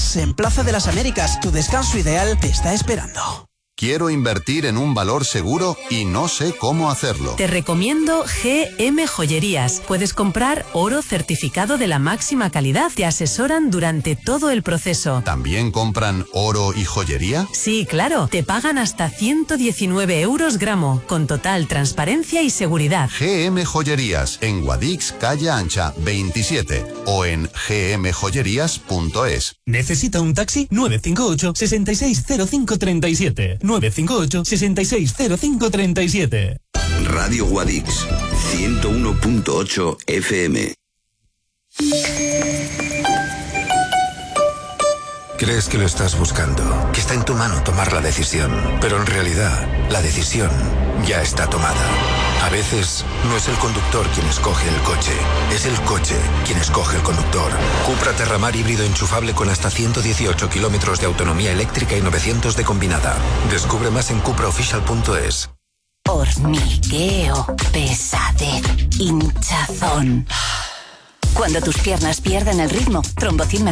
Cars en Plaza de las Américas. Tu descanso ideal te está esperando. Quiero invertir en un valor seguro y no sé cómo hacerlo. Te recomiendo GM Joyerías. Puedes comprar oro certificado de la máxima calidad. Te asesoran durante todo el proceso. ¿También compran oro y joyería? Sí, claro. Te pagan hasta 119 euros gramo, con total transparencia y seguridad. GM Joyerías, en Guadix, calle Ancha 27 o en gmjoyerías.es. ¿Necesita un taxi? 958 660537. 958 660537. Radio Guadix, 101.8 FM. Crees que lo estás buscando, que está en tu mano tomar la decisión, pero en realidad la decisión ya está tomada. A veces no es el conductor quien escoge el coche, es el coche quien escoge el conductor. Cupra Terramar híbrido enchufable con hasta 118 kilómetros de autonomía eléctrica y 900 de combinada. Descubre más en cupraofficial.es. Hormigueo, pesadez, hinchazón. Cuando tus piernas pierden el ritmo, Trombocin